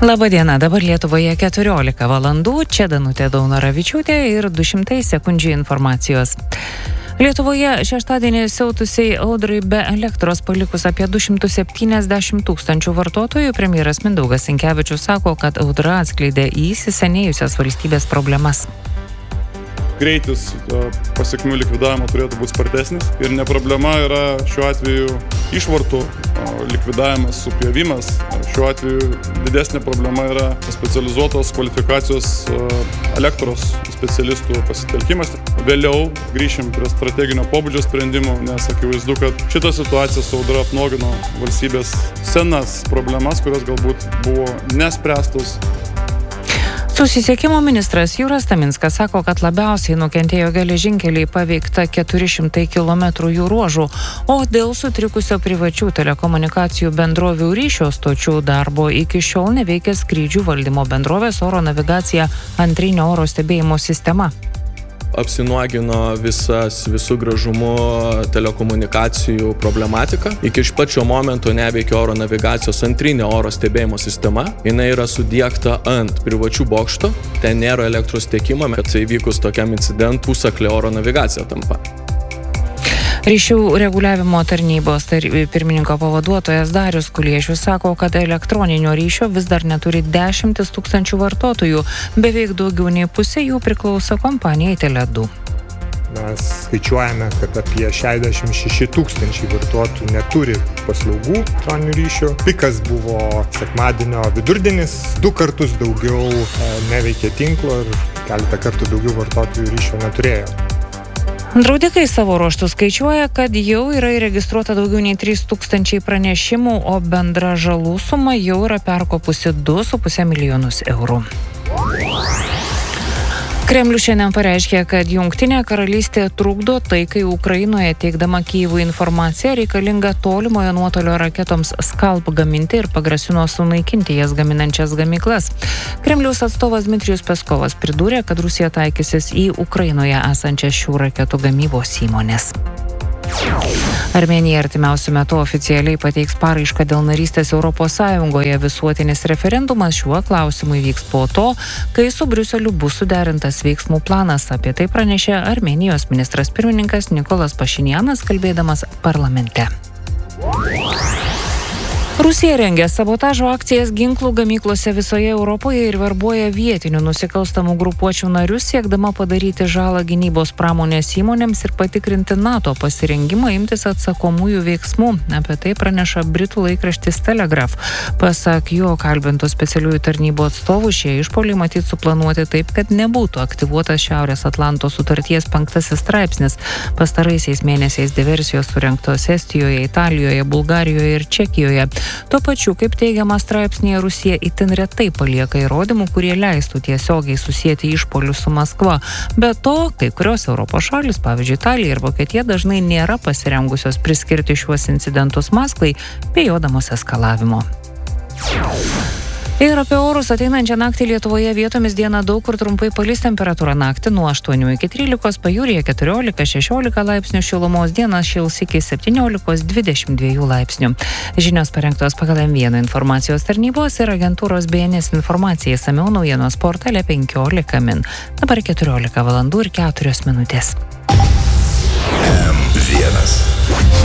Labadiena, dabar Lietuvoje 14 valandų, čia Danutė Daunoravičiūtė ir 200 sekundžių informacijos. Lietuvoje šeštadienį siautusiai audrai be elektros palikus apie 270 000 vartotojų, premjeras Mindaugas Sinkevičius sako, kad audra atskleidė įsisenėjusias valstybės problemas. Greitis pasiekmių likvidavimo turėtų būti spartesnis ir ne problema yra šiuo atveju išvartų likvidavimas, supjovimas. Šiuo atveju didesnė problema yra specializuotos kvalifikacijos elektros specialistų pasitelkimas. Vėliau grįšim prie strateginio pobūdžio sprendimų, nes akivaizdu, kad šita situacija su audra apnuogino valstybės senas problemas, kurios galbūt buvo nespręstos. Susisiekimo ministras Jūras Taminskas sako, kad labiausiai nukentėjo geležinkeliai paveikta 400 km jų ruožų, o dėl sutrikusio privačių telekomunikacijų bendrovių ryšio stočių darbo iki šiol neveikia skrydžių valdymo bendrovės oro navigacija antrinio oro stebėjimo sistema. Apsinuogino visų gražumu telekomunikacijų problematika. Iki šio momento neveikia oro navigacijos antrinė oro stebėjimo sistema. Jinai yra sudiegta ant privačių bokšto, ten nėra elektros tiekimo, kad įvykus tokiam incidentui pusaklė oro navigacija tampa. Ryšių reguliavimo tarnybos pirmininko pavaduotojas Darius Kuliešius sako, kad elektroninio ryšio vis dar neturi 10 000 vartotojų, beveik daugiau nei pusė jų priklauso kompanijai Tele2. Mes skaičiuojame, kad apie 66 000 vartotojų neturi paslaugų elektroninių ryšių. Pikas buvo sekmadienio vidurdienis, 2 kartus daugiau neveikė tinklo ir keletą kartų daugiau vartotojų ryšio neturėjo. Draudikai savo ruožtų skaičiuoja, kad jau yra įregistruota daugiau nei 3000 pranešimų, o bendra žalų suma jau yra perkopusi 2,5 milijonus eurų. Kremlius šiandien pareiškė, kad Jungtinė karalystė trukdo taikai Ukrainoje, teikdama Kyjivui informaciją reikalingą tolimojo nuotolio raketoms Skalp gaminti ir pagrasino sunaikinti jas gaminančias gamyklas. Kremliaus atstovas Dmitrijus Peskovas pridūrė, kad Rusija taikysis į Ukrainoje esančias šių raketų gamybos įmones. Armėnija artimiausiu metu oficialiai pateiks paraišką dėl narystės Europos Sąjungoje. Visuotinis referendumas šiuo klausimu įvyks po to, kai su Briuseliu bus suderintas veiksmų planas. Apie tai pranešė Armėnijos ministras pirmininkas Nikolas Pašinjanas, kalbėdamas parlamente. Rusija rengia sabotažo akcijas ginklų gamyklose visoje Europoje ir verbuoja vietinių nusikalstamų grupuočių narius, siekdama padaryti žalą gynybos pramonės įmonėms ir patikrinti NATO pasirengimą imtis atsakomųjų veiksmų. Apie tai praneša Britų laikraštis Telegraph. Pasak jo kalbintų specialiųjų tarnybų atstovų, šie išpuoliai matyt suplanuoti taip, kad nebūtų aktyvuotas Šiaurės Atlanto sutarties 5 straipsnis. Pastaraisiais mėnesiais diversijos surengtos Estijoje, Italijoje, Bulgarijoje ir Čekijoje. Tuo pačiu, kaip teigiama straipsnėje, Rusija itin retai palieka įrodymų, kurie leistų tiesiogiai susijęti išpuolius su Maskva. Be to, kai kurios Europos šalys, pavyzdžiui, Italija ir Vokietija, dažnai nėra pasirengusios priskirti šiuos incidentus Maskvai, bijodamos eskalavimo. Ir apie orus ateinančią naktį Lietuvoje vietomis dieną daug kur trumpai palis, temperatūra naktį nuo 8 iki 13, pajūryje 14-16 laipsnių šilumos, dienas šils iki 17-22 laipsnių. Žinios parengtos pagal M1 informacijos tarnybos ir agentūros BNS informacija, išsamiau naujienos portale 15 min. Dabar 14 valandų ir 4 minutės. M1.